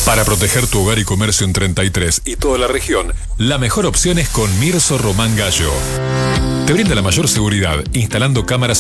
Para proteger tu hogar y comercio en 33 y toda la región, la mejor opción es con Mirso Román Gallo. Te brinda la mayor seguridad instalando cámaras